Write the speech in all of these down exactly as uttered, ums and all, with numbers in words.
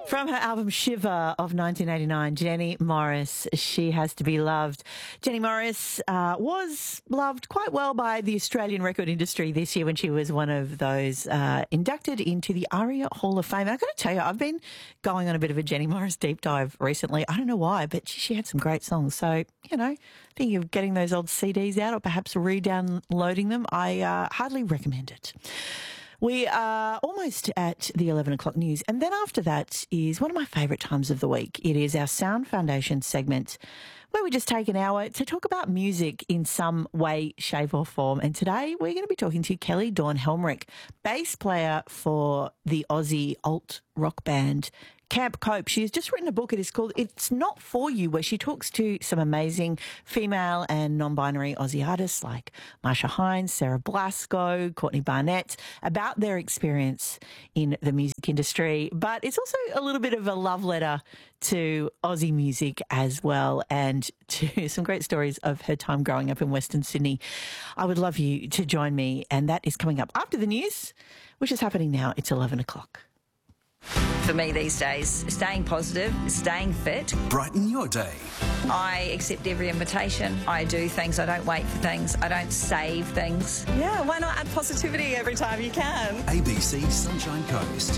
From her album Shiver of nineteen eighty-nine, Jenny Morris, She Has to Be Loved. Jenny Morris uh, was loved quite well by the Australian record industry this year when she was one of those uh, inducted into the ARIA Hall of Fame. I've got to tell you, I've been going on a bit of a Jenny Morris deep dive recently. I don't know why, but she, she had some great songs. So, you know, thinking of getting those old C Ds out or perhaps re-downloading them, I uh, hardly recommend it. We are almost at the eleven o'clock news, and then after that is one of my favourite times of the week. It is our Sound Foundation segment where we just take an hour to talk about music in some way, shape or form. And today we're going to be talking to Kelly Dawn Helmrich, bass player for the Aussie alt rock band Camp Cope. She has just written a book. It is called It's Not For You, where she talks to some amazing female and non-binary Aussie artists like Marsha Hines, Sarah Blasco, Courtney Barnett about their experience in the music industry. But it's also a little bit of a love letter to Aussie music as well, and to some great stories of her time growing up in Western Sydney. I would love you to join me, and that is coming up after the news, which is happening now. It's eleven o'clock. For me these days, staying positive, staying fit. Brighten your day. I accept every invitation. I do things. I don't wait for things. I don't save things. Yeah, why not add positivity every time you can? A B C Sunshine Coast.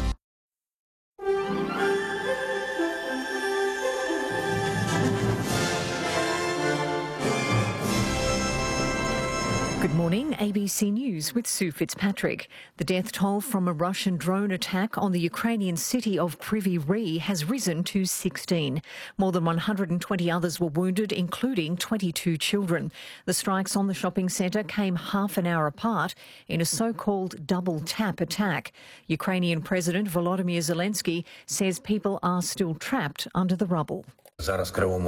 Good morning, A B C News with Sue Fitzpatrick. The death toll from a Russian drone attack on the Ukrainian city of Kryvyi Rih has risen to sixteen. More than one hundred twenty others were wounded, including twenty-two children. The strikes on the shopping centre came half an hour apart in a so-called double-tap attack. Ukrainian President Volodymyr Zelensky says people are still trapped under the rubble. A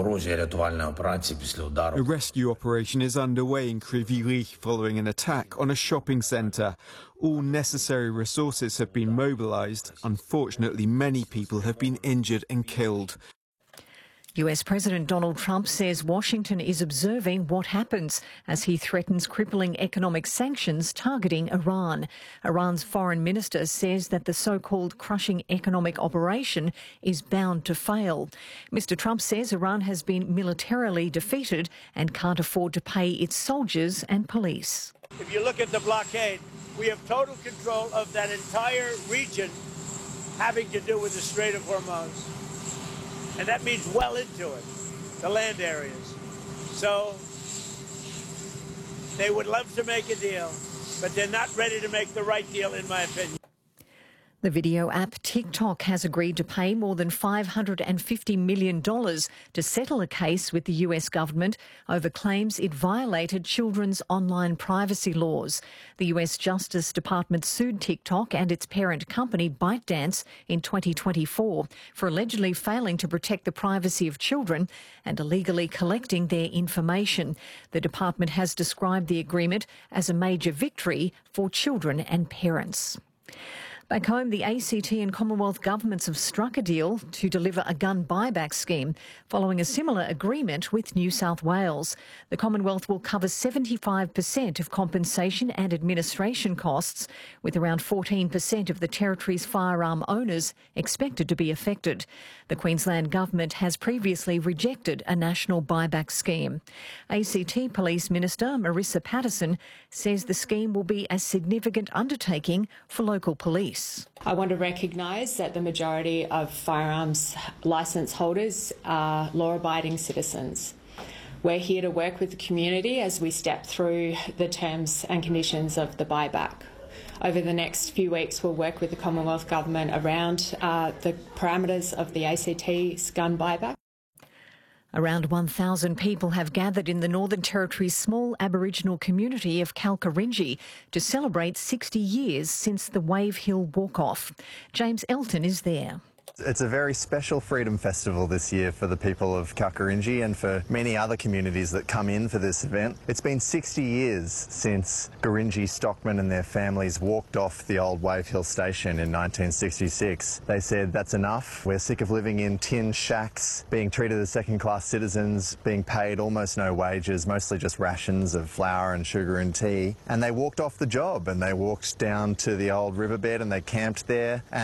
rescue operation is underway in Kryvyi Rih following an attack on a shopping centre. All necessary resources have been mobilised. Unfortunately, many people have been injured and killed. U S President Donald Trump says Washington is observing what happens as he threatens crippling economic sanctions targeting Iran. Iran's foreign minister says that the so-called crushing economic operation is bound to fail. Mister Trump says Iran has been militarily defeated and can't afford to pay its soldiers and police. If you look at the blockade, we have total control of that entire region having to do with the Strait of Hormuz. And that means well into it, the land areas. So they would love to make a deal, but they're not ready to make the right deal, in my opinion. The video app TikTok has agreed to pay more than five hundred fifty million dollars to settle a case with the U S government over claims it violated children's online privacy laws. The U S Justice Department sued TikTok and its parent company ByteDance in twenty twenty-four for allegedly failing to protect the privacy of children and illegally collecting their information. The department has described the agreement as a major victory for children and parents. Back home, the A C T and Commonwealth governments have struck a deal to deliver a gun buyback scheme following a similar agreement with New South Wales. The Commonwealth will cover seventy-five percent of compensation and administration costs, with around fourteen percent of the territory's firearm owners expected to be affected. The Queensland government has previously rejected a national buyback scheme. A C T Police Minister Marissa Patterson says the scheme will be a significant undertaking for local police. I want to recognise that the majority of firearms licence holders are law-abiding citizens. We're here to work with the community as we step through the terms and conditions of the buyback. Over the next few weeks, we'll work with the Commonwealth Government around uh, the parameters of the A C T's gun buyback. Around one thousand people have gathered in the Northern Territory's small Aboriginal community of Kalkarindji to celebrate sixty years since the Wave Hill Walk-Off. James Elton is there. It's a very special Freedom Festival this year for the people of Kalkarindji and for many other communities that come in for this event. It's been sixty years since Gurindji stockmen and their families walked off the old Wave Hill station in nineteen sixty-six. They said, that's enough. We're sick of living in tin shacks, being treated as second-class citizens, being paid almost no wages, mostly just rations of flour and sugar and tea. And they walked off the job and they walked down to the old riverbed and they camped there, and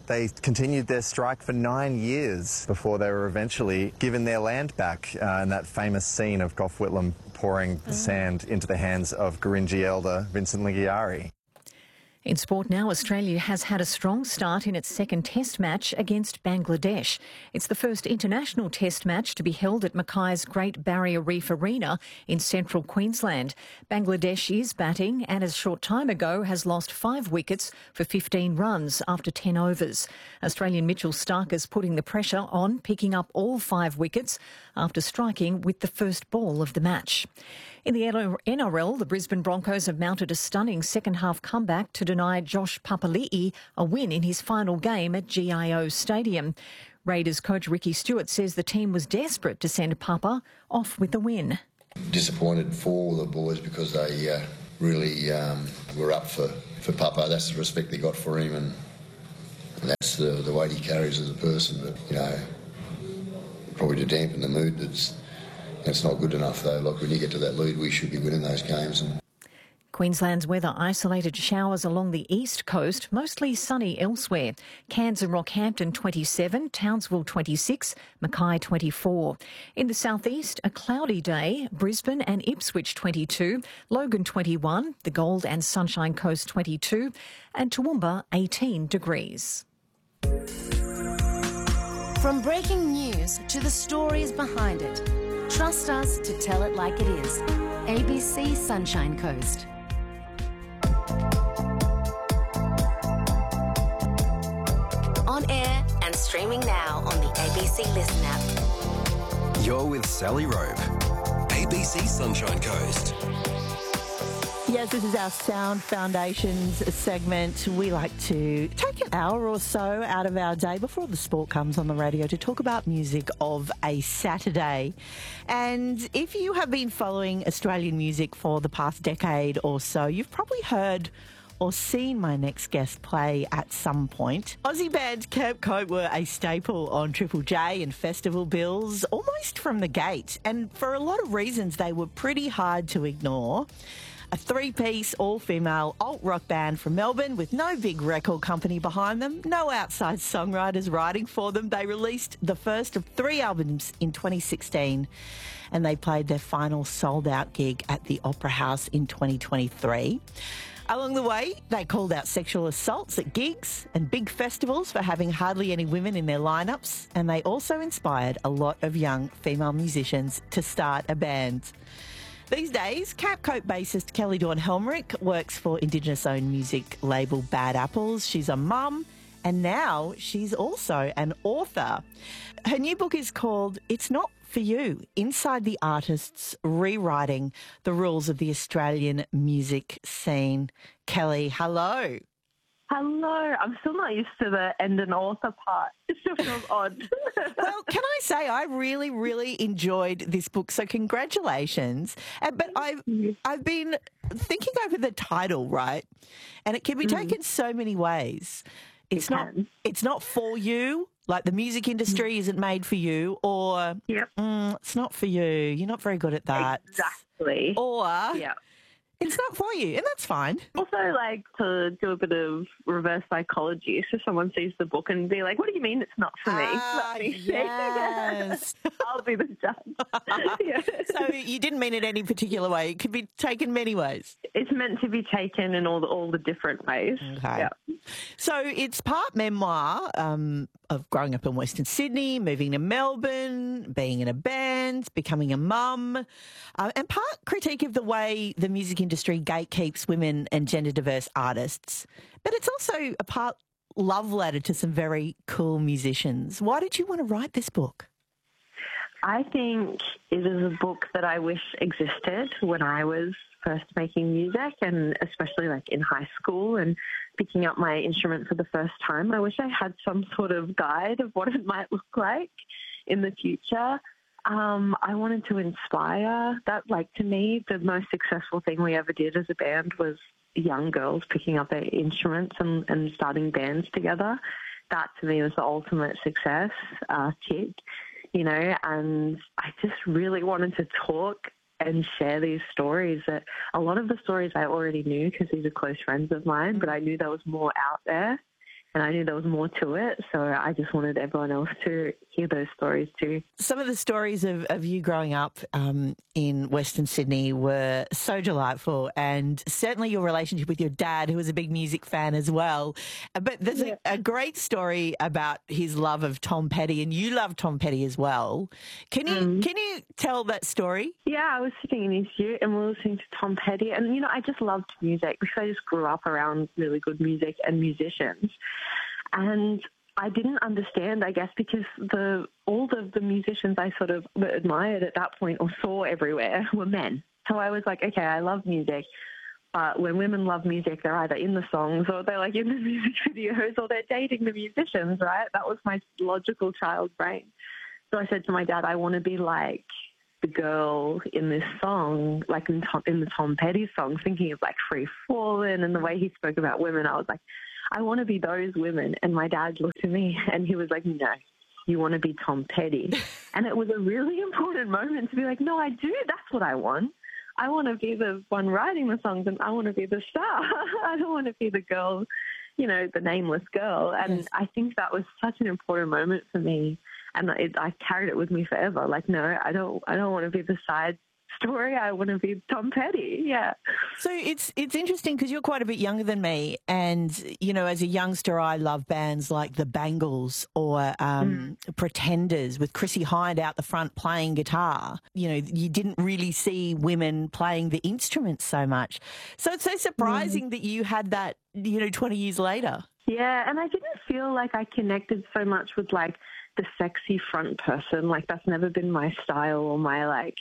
They continued their strike for nine years before they were eventually given their land back uh, in that famous scene of Gough Whitlam pouring the sand into the hands of Gurindji elder Vincent Lingiari. In sport now, Australia has had a strong start in its second test match against Bangladesh. It's the first international test match to be held at Mackay's Great Barrier Reef Arena in central Queensland. Bangladesh is batting and, as a short time ago, has lost five wickets for fifteen runs after ten overs. Australian Mitchell Stark is putting the pressure on, picking up all five wickets after striking with the first ball of the match. In the N R L, the Brisbane Broncos have mounted a stunning second-half comeback to deny Josh Papali'i a win in his final game at G I O Stadium. Raiders coach Ricky Stewart says the team was desperate to send Papa off with the win. Disappointed for the boys because they uh, really um, were up for, for Papa. That's the respect they got for him, and that's the, the weight he carries as a person. But, you know, probably to dampen the mood, that's It's not good enough, though. Look, when you get to that lead, we should be winning those games. And Queensland's weather: isolated showers along the east coast, mostly sunny elsewhere. Cairns and Rockhampton twenty-seven, Townsville twenty-six, Mackay twenty-four. In the southeast, a cloudy day, Brisbane and Ipswich twenty-two, Logan twenty-one, the Gold and Sunshine Coast twenty-two, and Toowoomba eighteen degrees. From breaking news to the stories behind it, trust us to tell it like it is. A B C Sunshine Coast. On air and streaming now on the A B C Listen app. You're with Sally Robe. A B C Sunshine Coast. Yes, this is our Sound Foundations segment. We like to take an hour or so out of our day before the sport comes on the radio to talk about music of a Saturday. And if you have been following Australian music for the past decade or so, you've probably heard or seen my next guest play at some point. Aussie band Camp Cope were a staple on Triple J and festival bills almost from the gate. And for a lot of reasons, they were pretty hard to ignore. A three-piece, all-female alt-rock band from Melbourne with no big record company behind them, no outside songwriters writing for them. They released the first of three albums in twenty sixteen, and they played their final sold-out gig at the Opera House in twenty twenty-three. Along the way, they called out sexual assaults at gigs and big festivals for having hardly any women in their lineups, and they also inspired a lot of young female musicians to start a band. These days, Camp Cope bassist Kelly Dawn Helmrich works for Indigenous-owned music label Bad Apples. She's a mum, and now she's also an author. Her new book is called It's Not For You, Inside the Artists Rewriting the Rules of the Australian Music Scene. Kelly, hello. Hello. I'm still not used to the and an author part. It still feels odd. Well, can I say I really, really enjoyed this book, so congratulations. Uh, but I've, I've been thinking over the title, right? And it can be taken mm. so many ways. It's it not It's not for you, like the music industry mm. isn't made for you, or yep. mm, it's not for you, you're not very good at that. Exactly. Or... yeah. It's not for you, and that's fine. Also, like, to do a bit of reverse psychology, so someone sees the book and be like, what do you mean it's not for me? Ah, me yes. I'll be the judge. Yeah. So you didn't mean it any particular way. It could be taken many ways. It's meant to be taken in all the, all the different ways. Okay. Yeah. So it's part memoir um, of growing up in Western Sydney, moving to Melbourne, being in a band, becoming a mum, uh, and part critique of the way the music industry gatekeeps women and gender-diverse artists. But it's also a part love letter to some very cool musicians. Why did you want to write this book? I think it is a book that I wish existed when I was first making music, and especially like in high school and picking up my instrument for the first time. I wish I had some sort of guide of what it might look like in the future. Um, I wanted to inspire that. Like, to me, the most successful thing we ever did as a band was young girls picking up their instruments and, and starting bands together. That, to me, was the ultimate success uh, tick, you know, and I just really wanted to talk and share these stories. That a lot of the stories I already knew because these are close friends of mine, but I knew there was more out there. and I knew there was more to it, so I just wanted everyone else to hear those stories too. Some of the stories of, of you growing up um, in Western Sydney were so delightful, and certainly your relationship with your dad, who was a big music fan as well. But there's yeah. a, a great story about his love of Tom Petty, and you love Tom Petty as well. Can you mm. can you tell that story? Yeah, I was sitting in his ute and we were listening to Tom Petty, and, you know, I just loved music because I just grew up around really good music and musicians. And I didn't understand, I guess, because the all of the musicians I sort of admired at that point or saw everywhere were men. So I was like, okay, I love music, but when women love music, they're either in the songs or they're like in the music videos or they're dating the musicians, right? That was my logical child brain. So I said to my dad, I want to be like the girl in this song, like in, Tom, in the Tom Petty song, thinking of like Free Fallin' and the way he spoke about women. I was like, I want to be those women. And my dad looked at me and he was like, no, you want to be Tom Petty. And it was a really important moment to be like, no, I do. That's what I want. I want to be the one writing the songs and I want to be the star. I don't want to be the girl, you know, the nameless girl. And yes. I think that was such an important moment for me. And it, I carried it with me forever. Like, no, I don't I don't want to be the side story. I want to be Tom Petty. Yeah. So it's it's interesting because you're quite a bit younger than me, and you know, as a youngster, I love bands like the Bangles or um, mm. Pretenders with Chrissie Hynde out the front playing guitar. You know, you didn't really see women playing the instruments so much. So it's so surprising mm. that you had that, you know, twenty years later. Yeah, and I didn't feel like I connected so much with like the sexy front person. Like that's never been my style or my like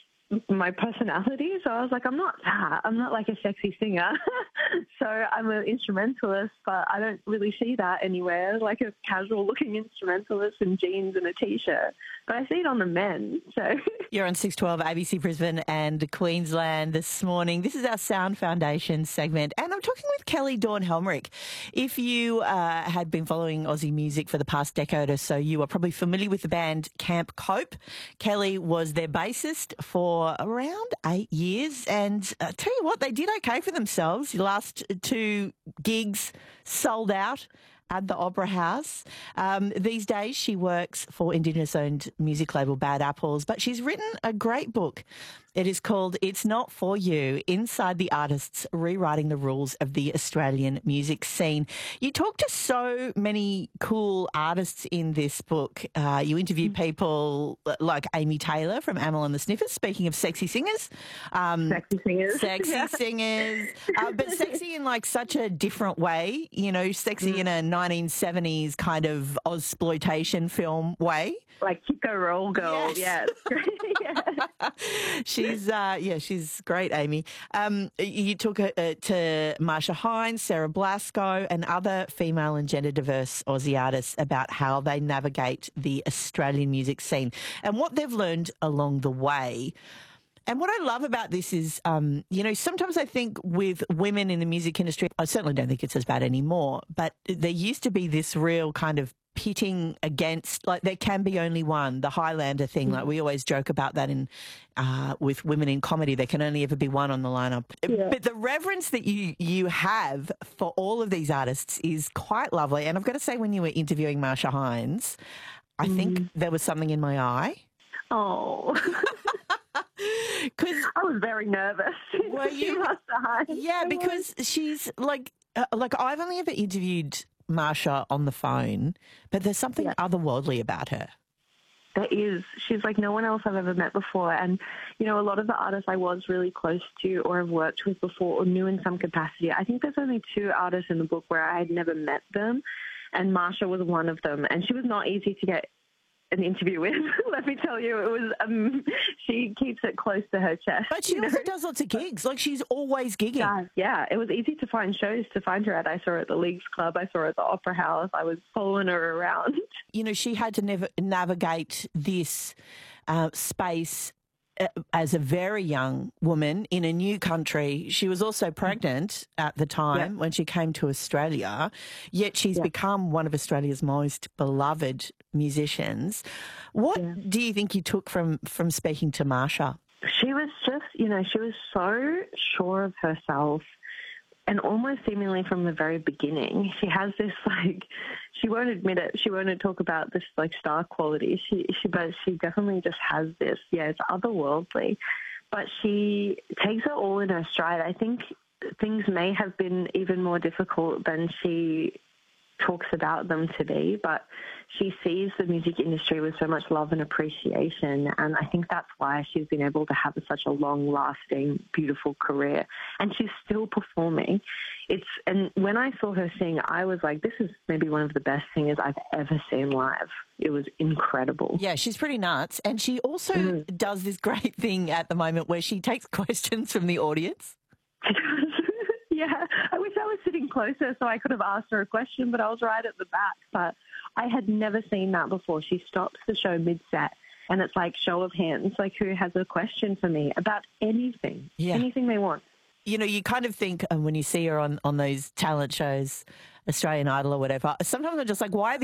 my personality. So I was like, I'm not that. I'm not like a sexy singer. So I'm an instrumentalist, but I don't really see that anywhere, like a casual looking instrumentalist in jeans and a T-shirt. But I see it on the men. So you're on six twelve A B C Brisbane and Queensland this morning. This is our Sound Foundation segment, and I'm talking with Kelly Dawn Helmrich. If you uh, had been following Aussie music for the past decade or so, you are probably familiar with the band Camp Cope. Kelly was their bassist for around eight years, and uh, tell you what, they did okay for themselves. The last two gigs sold out at the Opera House. Um, these days she works for Indigenous-owned music label Bad Apples, but she's written a great book. It is called It's Not For You, Inside the Artists Rewriting the Rules of the Australian Music Scene. You talk to so many cool artists in this book. Uh, you interview people like Amy Taylor from Amyl and the Sniffers, speaking of sexy singers. Um, sexy singers. Sexy yeah. singers. Uh, but sexy in like such a different way, you know, sexy mm. in a nineteen seventies kind of Ozploitation film way. Like Kiko Roll Girl, yes. yeah. yeah. She's, uh, yeah, she's great, Amy. Um, you took her uh, to Marsha Hines, Sarah Blasco and other female and gender diverse Aussie artists about how they navigate the Australian music scene and what they've learned along the way. And what I love about this is, um, you know, sometimes I think with women in the music industry, I certainly don't think it's as bad anymore, but there used to be this real kind of pitting against, like there can be only one, the Highlander thing. Like we always joke about that in uh, with women in comedy, there can only ever be one on the lineup. Yeah. But the reverence that you you have for all of these artists is quite lovely. And I've got to say, when you were interviewing Marsha Hines, I mm. think there was something in my eye. Oh. Because I was very nervous. Were you? Yeah, because she's like, uh, like I've only ever interviewed Marsha on the phone, but there's something yeah. otherworldly about her. There is. She's like no one else I've ever met before. And, you know, a lot of the artists I was really close to or have worked with before or knew in some capacity, I think there's only two artists in the book where I had never met them, and Marsha was one of them. And she was not easy to get an interview with, let me tell you. It was, um, she keeps it close to her chest. But she also know? does lots of gigs. Like, she's always gigging. Yeah, yeah, it was easy to find shows to find her at. I saw her at the Leagues Club. I saw her at the Opera House. I was following her around. You know, she had to never navigate this uh, space as a very young woman in a new country. She was also pregnant at the time yeah. when she came to Australia, yet she's yeah. become one of Australia's most beloved musicians. What yeah. do you think you took from, from speaking to Marsha? She was just, you know, she was so sure of herself and almost seemingly from the very beginning, she has this, like, she won't admit it. She won't talk about this, like, star quality. She, she, but she definitely just has this. Yeah, it's otherworldly. But she takes it all in her stride. I think things may have been even more difficult than she talks about them to be, but she sees the music industry with so much love and appreciation, and I think that's why she's been able to have such a long-lasting, beautiful career. And she's still performing. It's and when I saw her sing, I was like, this is maybe one of the best singers I've ever seen live. It was incredible. Yeah, she's pretty nuts. And she also mm. does this great thing at the moment where she takes questions from the audience. Yeah, I wish I was sitting closer so I could have asked her a question, but I was right at the back. But I had never seen that before. She stops the show mid-set, and it's like show of hands, like who has a question for me about anything, yeah. anything they want. You know, you kind of think um, when you see her on, on those talent shows, Australian Idol or whatever, sometimes I'm just like, why are the